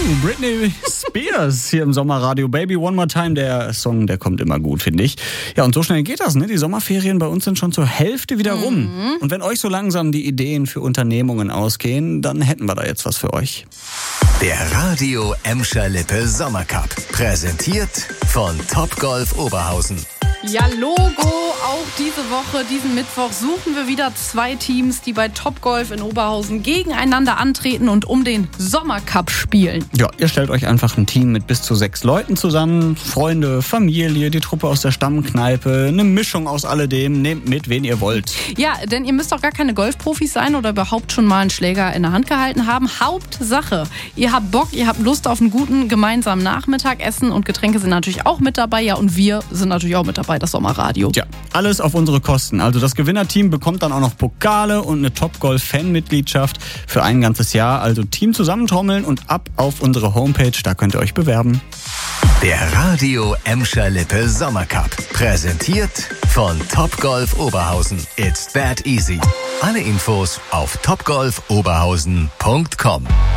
Britney Spears hier im Sommerradio. Baby One More Time, der Song, der kommt immer gut, finde ich. Ja, und so schnell geht das, ne? Die Sommerferien bei uns sind schon zur Hälfte wieder rum. Und wenn euch so langsam die Ideen für Unternehmungen ausgehen, dann hätten wir da jetzt was für euch. Der Radio Emscher Lippe Sommercup. Präsentiert von Topgolf Oberhausen. Ja, Logo, auch diese Woche, diesen Mittwoch suchen wir wieder 2 Teams, die bei Topgolf in Oberhausen gegeneinander antreten und um den Sommercup spielen. Ja, ihr stellt euch einfach ein Team mit bis zu 6 Leuten zusammen. Freunde, Familie, die Truppe aus der Stammkneipe, eine Mischung aus alledem. Nehmt mit, wen ihr wollt. Ja, denn ihr müsst auch gar keine Golfprofis sein oder überhaupt schon mal einen Schläger in der Hand gehalten haben. Hauptsache, ihr habt Bock, ihr habt Lust auf einen guten gemeinsamen Nachmittag. Essen und Getränke sind natürlich auch mit dabei. Ja, und wir sind natürlich auch mit dabei. Das Sommerradio. Ja, alles auf unsere Kosten. Also das Gewinnerteam bekommt dann auch noch Pokale und eine Topgolf-Fan-Mitgliedschaft für ein ganzes Jahr. Also Team zusammentrommeln und ab auf unsere Homepage, da könnt ihr euch bewerben. Der Radio Emscher Lippe Sommercup. Präsentiert von Topgolf Oberhausen. It's that easy. Alle Infos auf topgolfoberhausen.com.